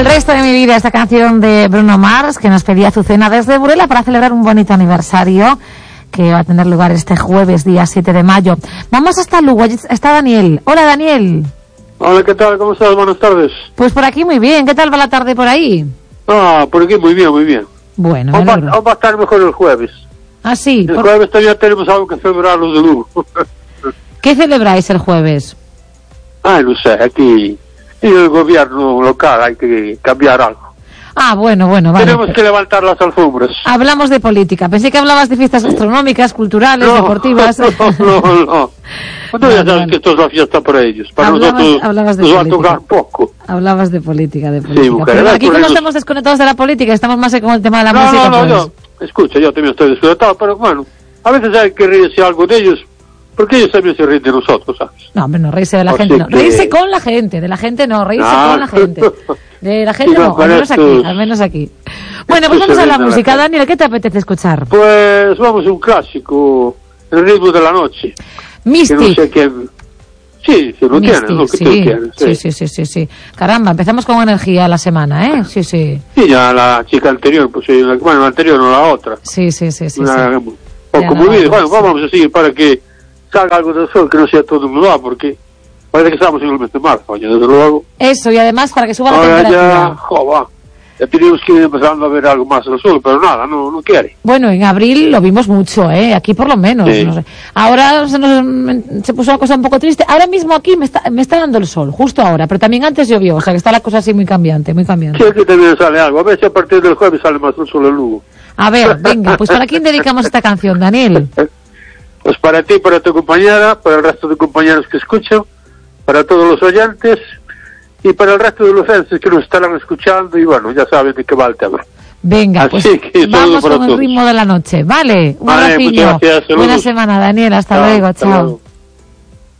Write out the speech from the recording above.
El resto de mi vida, esta canción de Bruno Mars, que nos pedía Azucena desde Burela para celebrar un bonito aniversario que va a tener lugar este jueves, día 7 de mayo. Vamos hasta Lugo, allí está Daniel. Hola, Daniel. Hola, ¿qué tal? ¿Cómo estás? Buenas tardes. Pues por aquí muy bien. ¿Qué tal va la tarde por ahí? Por aquí muy bien, muy bien. Bueno, Vamos a estar mejor el jueves. Ah, sí. El jueves todavía tenemos algo que celebrar los de Lugo. ¿Qué celebráis el jueves? No sé, aquí en el gobierno local hay que cambiar algo. Bueno, vale. Tenemos que levantar las alfombras. Hablamos de política. Pensé que hablabas de fiestas gastronómicas, culturales, deportivas. No. Tú ya sabes que esto es la fiesta para ellos. Para nosotros nos va a tocar poco. Hablabas de política. Sí, mujer. Pero aquí como estamos desconectados de la política, estamos más con el tema de la música. Escucha, yo también estoy desconectado, pero bueno, a veces hay que reírse algo de ellos, porque ellos también se ríen de nosotros, ¿sabes? No, hombre, no, reírse de la gente no. Reírse con la gente, de la gente no, reírse con la gente. De la gente no, al menos aquí. Bueno, pues vamos a la música. Daniel, ¿qué te apetece escuchar? Pues vamos a un clásico, El ritmo de la noche. Mystic. Que no sé quién... Sí, si lo tienes, lo que tú quieres. Sí. Caramba, empezamos con energía la semana, ¿eh? Sí. Sí, ya la chica anterior, pues la anterior, no la otra. Sí. Como bien, bueno, vamos a seguir para que salga algo del sol, que no sea todo nublado, porque parece que estamos en el mes de marzo, ya desde luego. Eso, y además para que suba la temperatura. Ya teníamos que ir empezando a ver algo más del sol, pero nada, no quiere. Bueno, en abril lo vimos mucho, aquí por lo menos. Sí. No sé. Ahora se puso la cosa un poco triste. Ahora mismo aquí me está dando el sol, justo ahora, pero también antes llovió, o sea que está la cosa así muy cambiante. Sí, aquí también sale algo. A ver si a partir del jueves sale más el sol en Lugo. A ver, venga, pues ¿para quién dedicamos esta canción, Daniel? Pues para ti, para tu compañera, para el resto de compañeros que escuchan, para todos los oyentes y para el resto de los fans que nos estarán escuchando, y bueno, ya saben de qué va el tema. Venga, pues vamos con el ritmo de la noche, ¿vale? Un abracillo. Muchas gracias, buena semana, Daniel, hasta luego, chao.